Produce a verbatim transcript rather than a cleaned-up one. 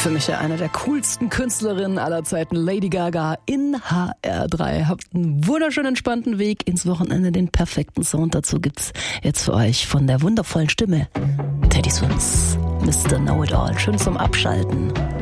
Für mich ja eine der coolsten Künstlerinnen aller Zeiten, Lady Gaga in H R drei. Habt einen wunderschönen entspannten Weg ins Wochenende, den perfekten Sound. Dazu gibt's jetzt für euch von der wundervollen Stimme Teddy Swims, Mister Know-It-All. Schön zum Abschalten.